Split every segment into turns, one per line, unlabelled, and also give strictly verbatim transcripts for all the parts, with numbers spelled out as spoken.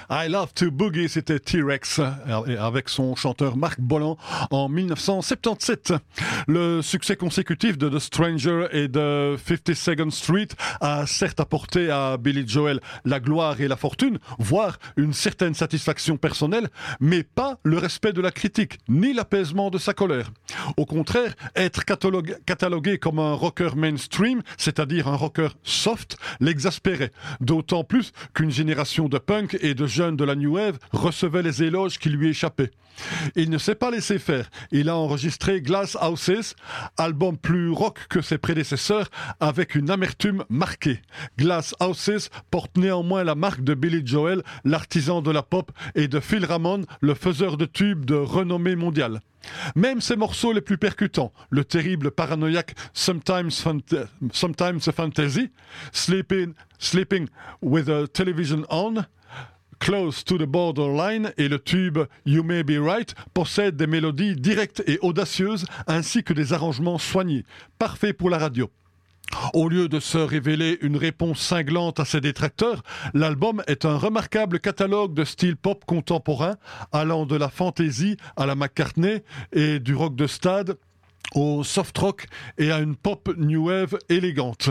I Love to Boogie, c'était T-Rex avec son chanteur Marc Bolan en dix-neuf cent soixante-dix-sept. Le succès consécutif de The Stranger et de fifty-second Street a certes apporté à Billy Joel la gloire et la fortune, voire une certaine satisfaction personnelle, mais pas le respect de la critique, ni l'apaisement de sa colère. Au contraire, être catalogué, catalogué comme un rocker mainstream, c'est-à-dire un rocker soft, l'exaspérait. D'autant plus qu'une génération de punk et de jeunes de la New Wave recevait les éloges qui lui échappaient. Il ne s'est pas laissé faire. Il a enregistré Glass Houses, album plus rock que ses prédécesseurs, avec une amertume marquée. Glass Houses porte néanmoins la marque de Billy Joel, l'artisan de la pop, et de Phil Ramone, le faiseur de tubes de renommée mondiale. Même ses morceaux les plus percutants, le terrible paranoïaque Sometimes, Fant- Sometimes a Fantasy, Sleeping, Sleeping with a Television On, Close to the Borderline et le tube You May Be Right possèdent des mélodies directes et audacieuses ainsi que des arrangements soignés, parfaits pour la radio. Au lieu de se révéler une réponse cinglante à ses détracteurs, l'album est un remarquable catalogue de style pop contemporain, allant de la fantasy à la McCartney et du rock de stade au soft rock et à une pop new wave élégante.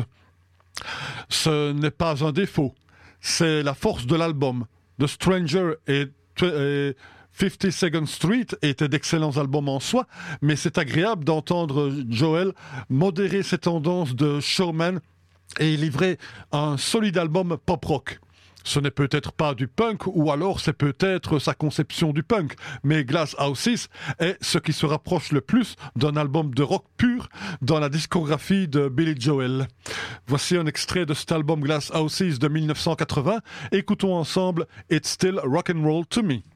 Ce n'est pas un défaut, c'est la force de l'album. The Stranger et, et fifty-second Street étaient d'excellents albums en soi, mais c'est agréable d'entendre Joel modérer ses tendances de showman et livrer un solide album pop-rock. Ce n'est peut-être pas du punk, ou alors c'est peut-être sa conception du punk, mais Glass Houses est ce qui se rapproche le plus d'un album de rock pur dans la discographie de Billy Joel. Voici un extrait de cet album Glass Houses de dix-neuf cent quatre-vingts. Écoutons ensemble It's Still Rock'n'Roll to Me.